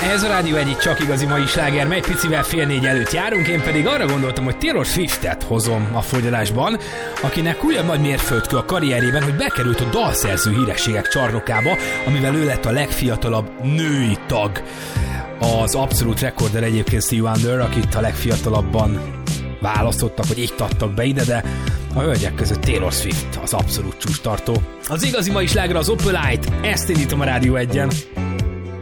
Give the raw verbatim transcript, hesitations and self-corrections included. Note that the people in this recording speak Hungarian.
Ez a Rádió egy csak igazi mai sláger, mely picivel fél négy előtt járunk, én pedig arra gondoltam, hogy Taylor Swiftet hozom a fogyalásban, akinek újabb nagy mérföldkő a karrierében, hogy bekerült a dalszerző hírességek csarnokába, amivel ő lett a legfiatalabb női tag. Az abszolút rekorder egyébként Stevie Wonder, akit a legfiatalabban választottak, hogy itt adtak be ide, de a hölgyek között Taylor Swift az abszolút csúcstartó. Az igazi mai sláger az Opalite, ezt indítom a Rádió egyen.